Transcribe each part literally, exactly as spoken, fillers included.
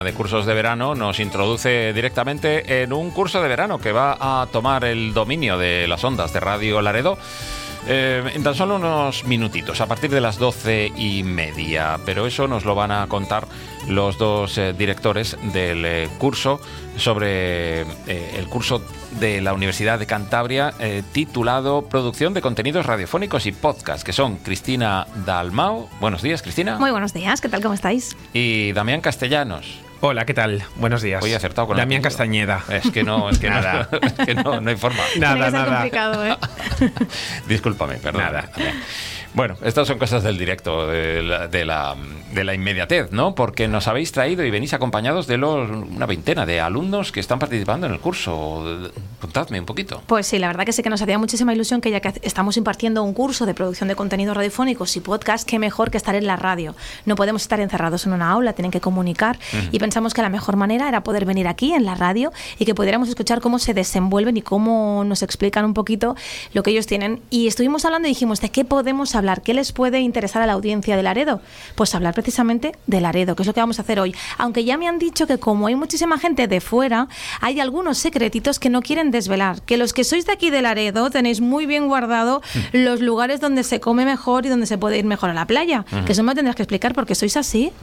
De cursos de verano nos introduce directamente en un curso de verano que va a tomar el dominio de las ondas de Radio Laredo eh, en tan solo unos minutitos, a partir de las doce y media. Pero eso nos lo van a contar los dos eh, directores del eh, curso sobre eh, el curso de la Universidad de Cantabria eh, titulado Producción de Contenidos Radiofónicos y Podcast, que son Cristina Dalmau. Buenos días, Cristina. Muy buenos días, ¿qué tal? ¿Cómo estáis? Y Damián Castellanos. Hola, ¿qué tal? Buenos días. Hoy he acertado con Damián el Castañeda. Es que no, es que nada. No, es que no, no hay forma. Nada, Tiene que ser nada. complicado, ¿eh? Discúlpame, perdón. Nada. Bueno, estas son cosas del directo, de la, de la, de la inmediatez, ¿no? Porque nos habéis traído y venís acompañados de los, una veintena de alumnos que están participando en el curso. Contadme un poquito. Pues sí, la verdad que sí que nos hacía muchísima ilusión que ya que estamos impartiendo un curso de producción de contenidos radiofónicos y podcast, qué mejor que estar en la radio. No podemos estar encerrados en una aula, tienen que comunicar uh-huh. y pensamos que la mejor manera era poder venir aquí en la radio y que pudiéramos escuchar cómo se desenvuelven y cómo nos explican un poquito lo que ellos tienen. Y estuvimos hablando y dijimos, ¿de qué podemos hablar? ¿Qué les puede interesar a la audiencia de Laredo? Pues hablar precisamente de Laredo, que es lo que vamos a hacer hoy. Aunque ya me han dicho que como hay muchísima gente de fuera, hay algunos secretitos que no quieren desvelar. Que los que sois de aquí de Laredo tenéis muy bien guardado mm. los lugares donde se come mejor y donde se puede ir mejor a la playa. Mm. Que eso me lo tendrás que explicar porque sois así.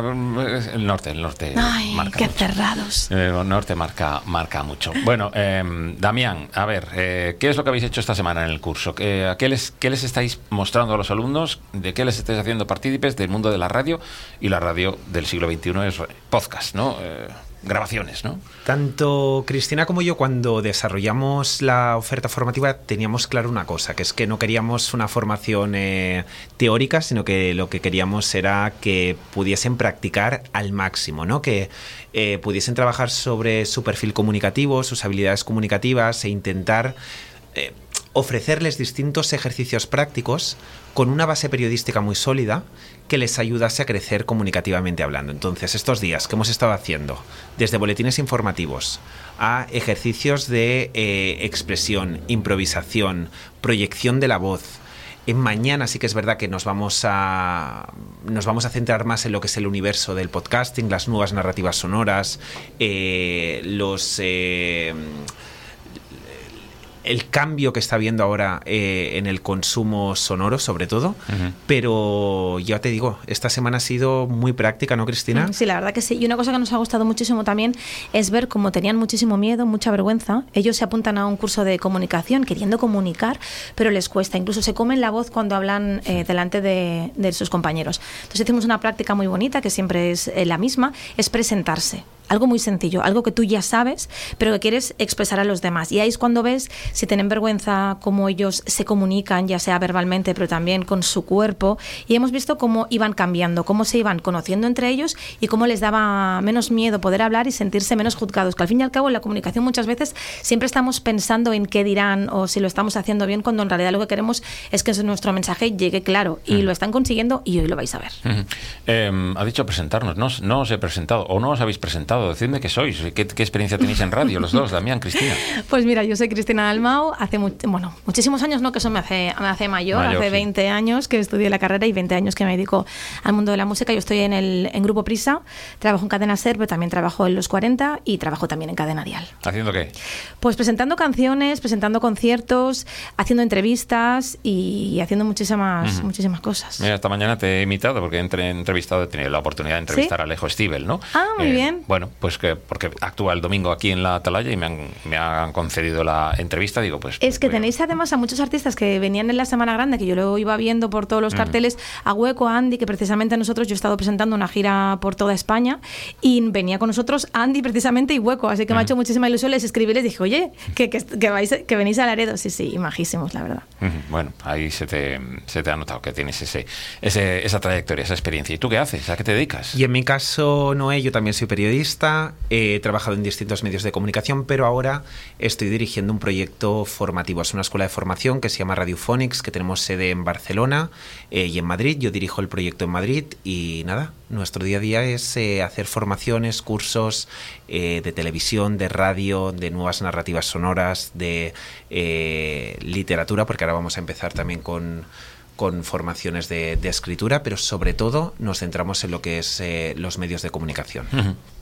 El norte, el norte. Ay, marca qué mucho. cerrados. El norte marca, marca mucho. Bueno, eh, Damián, a ver, eh, ¿qué es lo que habéis hecho esta semana en el curso? ¿Qué, qué, les, ¿Qué les estáis mostrando a los alumnos? ¿De qué les estáis haciendo partícipes del mundo de la radio? Y la radio del siglo veintiuno es podcast, ¿no? Eh, grabaciones, ¿no? Tanto Cristina como yo, cuando desarrollamos la oferta formativa, teníamos claro una cosa, que es que no queríamos una formación eh, teórica, sino que lo que queríamos era que pudiesen practicar al máximo, ¿no? Que eh, pudiesen trabajar sobre su perfil comunicativo, sus habilidades comunicativas e intentar eh, ofrecerles distintos ejercicios prácticos con una base periodística muy sólida que les ayudase a crecer comunicativamente hablando. Entonces, estos días que hemos estado haciendo, desde boletines informativos a ejercicios de eh, expresión, improvisación, proyección de la voz. En mañana sí que es verdad que nos vamos a nos vamos a centrar más en lo que es el universo del podcasting, las nuevas narrativas sonoras, eh, los... Eh, el cambio que está habiendo ahora eh, en el consumo sonoro, sobre todo, uh-huh. pero ya te digo, esta semana ha sido muy práctica, ¿no, Cristina? Sí, la verdad que sí. Y una cosa que nos ha gustado muchísimo también es ver cómo tenían muchísimo miedo, mucha vergüenza. Ellos se apuntan a un curso de comunicación queriendo comunicar, pero les cuesta. Incluso se comen la voz cuando hablan eh, delante de, de sus compañeros. Entonces hicimos una práctica muy bonita, que siempre es eh, la misma, es presentarse. Algo muy sencillo, algo que tú ya sabes, pero que quieres expresar a los demás. Y ahí es cuando ves si tienen vergüenza, cómo ellos se comunican, ya sea verbalmente, pero también con su cuerpo. Y hemos visto cómo iban cambiando, cómo se iban conociendo entre ellos y cómo les daba menos miedo poder hablar y sentirse menos juzgados. Que al fin y al cabo en la comunicación muchas veces siempre estamos pensando en qué dirán o si lo estamos haciendo bien, cuando en realidad lo que queremos es que nuestro mensaje llegue claro. Y uh-huh. lo están consiguiendo y hoy lo vais a ver. Uh-huh. Eh, ha dicho presentarnos, no, no os he presentado o no os habéis presentado. Decidme qué sois, qué, qué experiencia tenéis en radio los dos, Damián, Cristina. Pues mira, yo soy Cristina Dalmau, hace mu- bueno, muchísimos años, no, que eso me hace, me hace mayor, mayor hace sí. veinte años que estudié la carrera y veinte años que me dedico al mundo de la música. Yo estoy en el en Grupo Prisa, trabajo en Cadena Ser, pero también trabajo en Los cuarenta y trabajo también en Cadena Dial. ¿Haciendo qué? Pues presentando canciones, presentando conciertos, haciendo entrevistas y haciendo muchísimas, uh-huh. muchísimas cosas. Mira, esta mañana te he imitado porque he entrevistado, he tenido la oportunidad de entrevistar ¿Sí? a Alejo Stivel, ¿no? Ah, muy eh, bien. Bueno, pues que porque actúa el domingo aquí en la Atalaya y me han, me han concedido la entrevista, digo, pues... Es que voy a... tenéis además a muchos artistas que venían en la Semana Grande, que yo lo iba viendo por todos los carteles, uh-huh. a Hueco, a Andy, que precisamente nosotros, yo he estado presentando una gira por toda España y venía con nosotros Andy precisamente y Hueco, así que uh-huh. me ha hecho muchísima ilusión, les escribí y les dije, oye, que, que, que, vais, que venís a Laredo. Sí, sí, y majísimos, la verdad. Uh-huh. Bueno, ahí se te, se te ha notado que tienes ese, ese, esa trayectoria, esa experiencia. ¿Y tú qué haces? ¿A qué te dedicas? Y en mi caso, Noé, yo también soy periodista, he trabajado en distintos medios de comunicación, pero ahora estoy dirigiendo un proyecto formativo. Es una escuela de formación que se llama Radiophonics, que tenemos sede en Barcelona eh, y en Madrid. Yo dirijo el proyecto en Madrid y nada, nuestro día a día es eh, hacer formaciones, cursos eh, de televisión, de radio, de nuevas narrativas sonoras, de eh, literatura, porque ahora vamos a empezar también con... con formaciones de, de escritura, pero sobre todo nos centramos en lo que es eh, los medios de comunicación. Uh-huh.